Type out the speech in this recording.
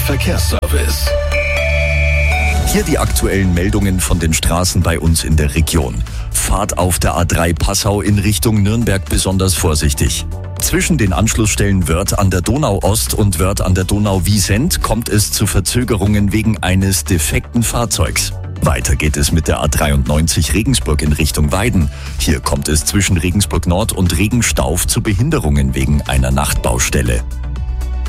Verkehrsservice. Hier die aktuellen Meldungen von den Straßen bei uns in der Region. Fahrt auf der A3 Passau in Richtung Nürnberg besonders vorsichtig. Zwischen den Anschlussstellen Wörth an der Donau-Ost und Wörth an der Donau-Wiesent kommt es zu Verzögerungen wegen eines defekten Fahrzeugs. Weiter geht es mit der A93 Regensburg in Richtung Weiden. Hier kommt es zwischen Regensburg Nord und Regenstauf zu Behinderungen wegen einer Nachtbaustelle.